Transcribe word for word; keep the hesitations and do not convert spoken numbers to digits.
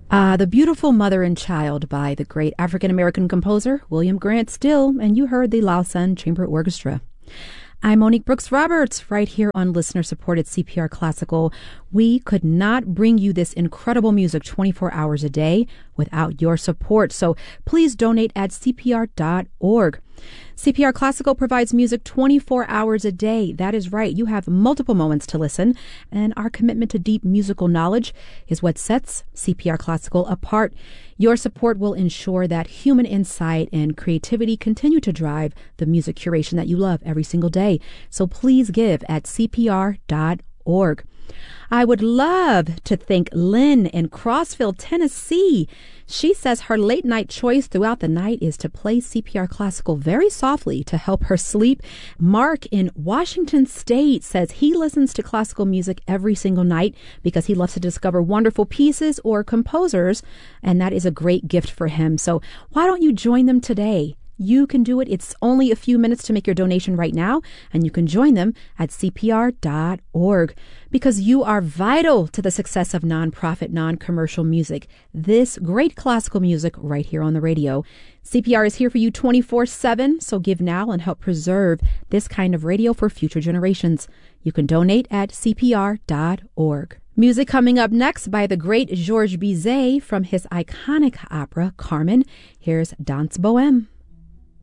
Uh, the Beautiful Mother and Child by the great African-American composer William Grant Still, and you heard the Lausanne Chamber Orchestra. I'm Monique Brooks Roberts, right here on listener-supported C P R Classical. We could not bring you this incredible music twenty-four hours a day without your support, so please donate at C P R dot org. C P R Classical provides music twenty-four hours a day. That is right. You have multiple moments to listen, and our commitment to deep musical knowledge is what sets C P R Classical apart. Your support will ensure that human insight and creativity continue to drive the music curation that you love every single day. So please give at C P R dot org. I would love to thank Lynn in Crossville, Tennessee. She says her late night choice throughout the night is to play C P R Classical very softly to help her sleep. Mark in Washington State says he listens to classical music every single night because he loves to discover wonderful pieces or composers, and that is a great gift for him. So why don't you join them today? You can do it. It's only a few minutes to make your donation right now, and you can join them at C P R dot org because you are vital to the success of nonprofit, non-commercial music. This great classical music right here on the radio. C P R is here for you twenty-four seven, so give now and help preserve this kind of radio for future generations. You can donate at C P R dot org. Music coming up next by the great Georges Bizet from his iconic opera, Carmen. Here's Danse Bohème.